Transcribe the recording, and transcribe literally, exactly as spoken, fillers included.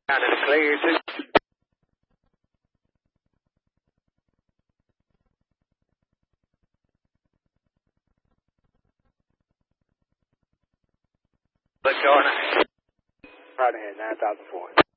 Down in the clear. Let's go on. Right ahead, nine thousand four.